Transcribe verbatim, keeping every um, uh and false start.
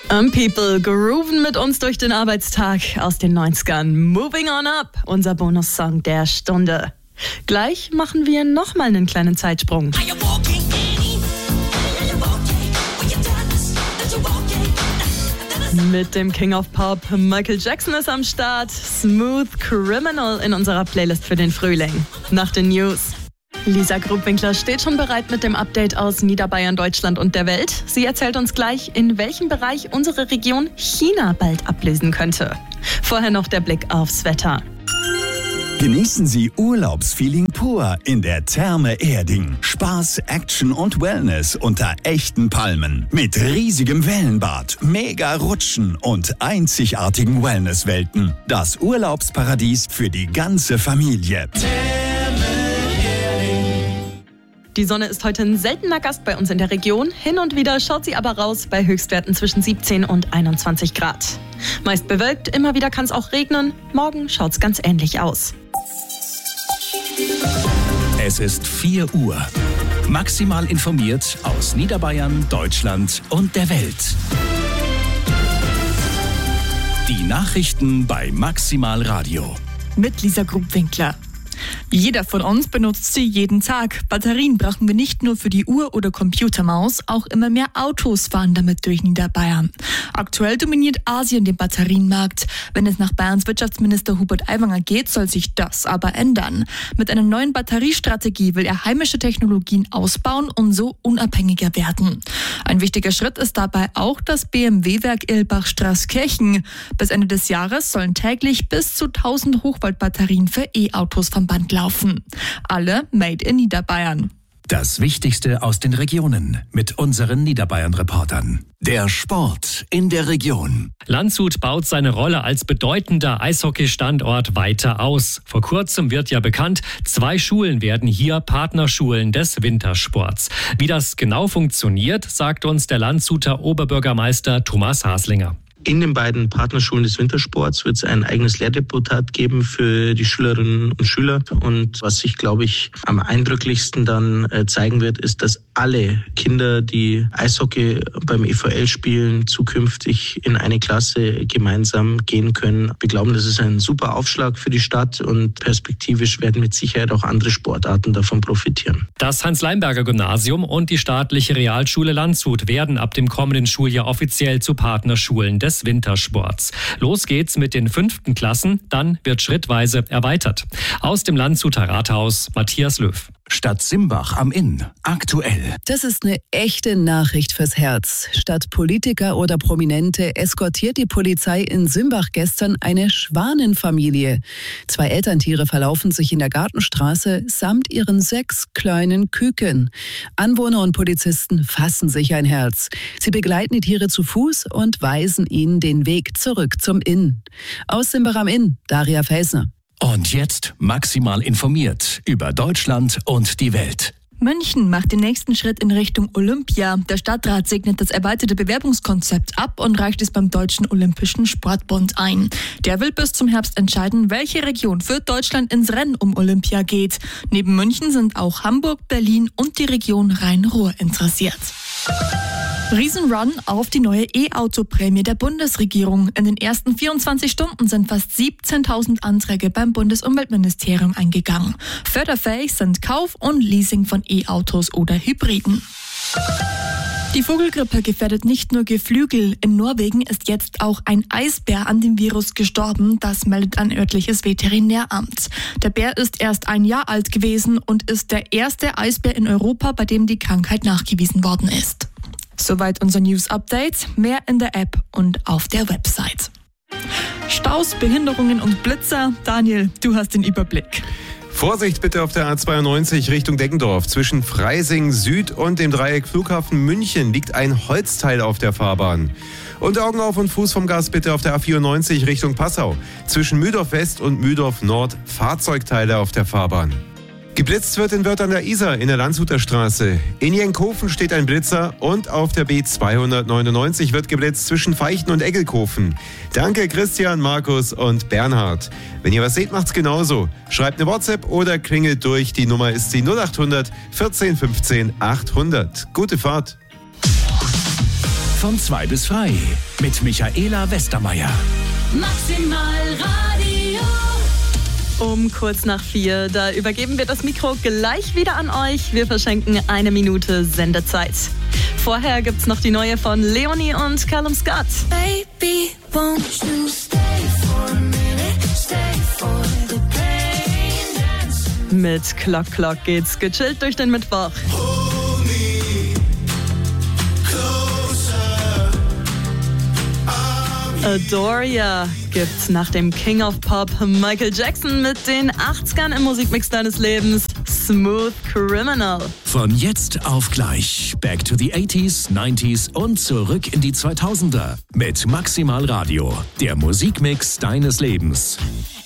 Um People grooven mit uns durch den Arbeitstag aus den neunzigern. Moving on up, unser Bonussong der Stunde. Gleich machen wir nochmal einen kleinen Zeitsprung. Mit dem King of Pop, Michael Jackson ist am Start. Smooth Criminal in unserer Playlist für den Frühling. Nach den News. Lisa Grubwinkler steht schon bereit mit dem Update aus Niederbayern, Deutschland und der Welt. Sie erzählt uns gleich, in welchem Bereich unsere Region China bald ablesen könnte. Vorher noch der Blick aufs Wetter. Genießen Sie Urlaubsfeeling pur in der Therme Erding. Spaß, Action und Wellness unter echten Palmen. Mit riesigem Wellenbad, mega Rutschen und einzigartigen Wellnesswelten. Das Urlaubsparadies für die ganze Familie. Die Sonne ist heute ein seltener Gast bei uns in der Region. Hin und wieder schaut sie aber raus bei Höchstwerten zwischen siebzehn und einundzwanzig Grad. Meist bewölkt, immer wieder kann es auch regnen. Morgen schaut es ganz ähnlich aus. Es ist vier Uhr. Maximal informiert aus Niederbayern, Deutschland und der Welt. Die Nachrichten bei Maximal Radio. Mit Lisa Grubwinkler. Jeder von uns benutzt sie jeden Tag. Batterien brauchen wir nicht nur für die Uhr oder Computermaus, auch immer mehr Autos fahren damit durch Niederbayern. Aktuell dominiert Asien den Batterienmarkt. Wenn es nach Bayerns Wirtschaftsminister Hubert Aiwanger geht, soll sich das aber ändern. Mit einer neuen Batteriestrategie will er heimische Technologien ausbauen und so unabhängiger werden. Ein wichtiger Schritt ist dabei auch das B M W-Werk Irlbach-Straßkirchen. Bis Ende des Jahres sollen täglich bis zu tausend Hochvoltbatterien für E-Autos vom Band laufen. Alle made in Niederbayern. Das Wichtigste aus den Regionen mit unseren Niederbayern-Reportern. Der Sport in der Region. Landshut baut seine Rolle als bedeutender Eishockeystandort weiter aus. Vor kurzem wird ja bekannt, zwei Schulen werden hier Partnerschulen des Wintersports. Wie das genau funktioniert, sagt uns der Landshuter Oberbürgermeister Thomas Haslinger. In den beiden Partnerschulen des Wintersports wird es ein eigenes Lehrdeputat geben für die Schülerinnen und Schüler. Und was sich, glaube ich, am eindrücklichsten dann zeigen wird, ist, dass alle Kinder, die Eishockey beim E V L spielen, zukünftig in eine Klasse gemeinsam gehen können. Wir glauben, das ist ein super Aufschlag für die Stadt und perspektivisch werden mit Sicherheit auch andere Sportarten davon profitieren. Das Hans-Leimberger-Gymnasium und die staatliche Realschule Landshut werden ab dem kommenden Schuljahr offiziell zu Partnerschulen des Wintersports. Los geht's mit den fünften Klassen, dann wird schrittweise erweitert. Aus dem Landshuter Rathaus, Matthias Löw. Stadt Simbach am Inn. Aktuell. Das ist eine echte Nachricht fürs Herz. Statt Politiker oder Prominente eskortiert die Polizei in Simbach gestern eine Schwanenfamilie. Zwei Elterntiere verlaufen sich in der Gartenstraße samt ihren sechs kleinen Küken. Anwohner und Polizisten fassen sich ein Herz. Sie begleiten die Tiere zu Fuß und weisen ihnen den Weg zurück zum Inn. Aus Simbach am Inn, Daria Felsner. Und jetzt maximal informiert über Deutschland und die Welt. München macht den nächsten Schritt in Richtung Olympia. Der Stadtrat segnet das erweiterte Bewerbungskonzept ab und reicht es beim Deutschen Olympischen Sportbund ein. Der will bis zum Herbst entscheiden, welche Region für Deutschland ins Rennen um Olympia geht. Neben München sind auch Hamburg, Berlin und die Region Rhein-Ruhr interessiert. Riesenrun auf die neue E-Auto-Prämie der Bundesregierung. In den ersten vierundzwanzig Stunden sind fast siebzehntausend Anträge beim Bundesumweltministerium eingegangen. Förderfähig sind Kauf und Leasing von E-Autos oder Hybriden. Die Vogelgrippe gefährdet nicht nur Geflügel. In Norwegen ist jetzt auch ein Eisbär an dem Virus gestorben. Das meldet ein örtliches Veterinäramt. Der Bär ist erst ein Jahr alt gewesen und ist der erste Eisbär in Europa, bei dem die Krankheit nachgewiesen worden ist. Soweit unser News-Update. Mehr in der App und auf der Website. Staus, Behinderungen und Blitzer. Daniel, du hast den Überblick. Vorsicht bitte auf der A zweiundneunzig Richtung Deggendorf. Zwischen Freising Süd und dem Dreieck Flughafen München liegt ein Holzteil auf der Fahrbahn. Und Augen auf und Fuß vom Gas bitte auf der A vierundneunzig Richtung Passau. Zwischen Mühldorf West und Mühldorf Nord Fahrzeugteile auf der Fahrbahn. Geblitzt wird in Wörth an der Isar in der Landshuter Straße. In Jenkhofen steht ein Blitzer und auf der B zweihundertneunundneunzig wird geblitzt zwischen Feichten und Eggelkofen. Danke Christian, Markus und Bernhard. Wenn ihr was seht, macht's genauso. Schreibt eine WhatsApp oder klingelt durch. Die Nummer ist die null achthundert vierzehn fünfzehn achthundert. Gute Fahrt. Von zwei bis frei. mit Michaela Westermeier. Maximal Radio. Um kurz nach vier, da übergeben wir das Mikro gleich wieder an euch. Wir verschenken eine Minute Sendezeit. Vorher gibt's noch die neue von Leonie und Callum Scott. Baby, won't you stay for a minute, stay for the pain dance. Mit Clock Clock geht's gechillt durch den Mittwoch. Hold me closer. Adoria gibt's nach dem King of Pop Michael Jackson mit den achtzigern im Musikmix deines Lebens. Smooth Criminal. Von jetzt auf gleich. Back to the eighties, nineties und zurück in die zweitausender. Mit Maximal Radio. Der Musikmix deines Lebens.